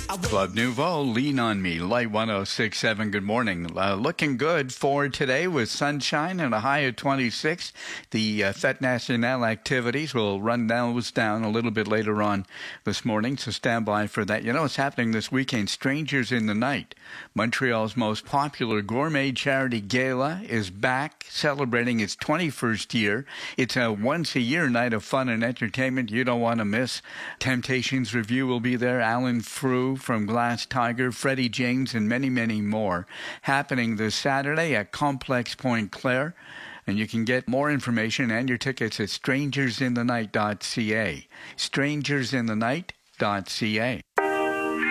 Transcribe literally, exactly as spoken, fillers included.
Club Nouveau, Lean on Me, Light one oh six point seven. Good morning. Uh, looking good for today with sunshine and a high of twenty-six. The uh, Fête Nationale activities will run those down a little bit later on this morning, so stand by for that. You know what's happening this weekend? Strangers in the Night. Montreal's most popular gourmet charity gala is back, celebrating its twenty-first year. It's a once-a-year night of fun and entertainment you don't want to miss. Temptations Review will be there. Alan Frew from Glass Tiger, Freddie James, and many, many more. Happening this Saturday at Complex Point Claire. And you can get more information and your tickets at strangers in the night dot c a. strangers in the night dot c a.